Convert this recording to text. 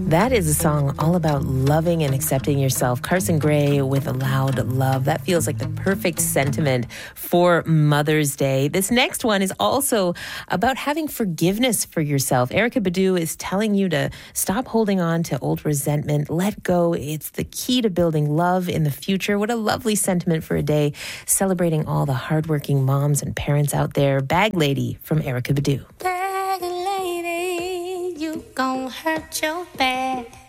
That is a song all about loving and accepting yourself. Carson Gray with Loud Love. That feels like the perfect sentiment for Mother's Day. This next one is also about having forgiveness for yourself. Erykah Badu is telling you to stop holding on to old resentment. Let go. It's the key to building love in the future. What a lovely sentiment for a day celebrating all the hardworking moms and parents out there. Bag Lady from Erykah Badu. Bag lady, you gon' hurt your back.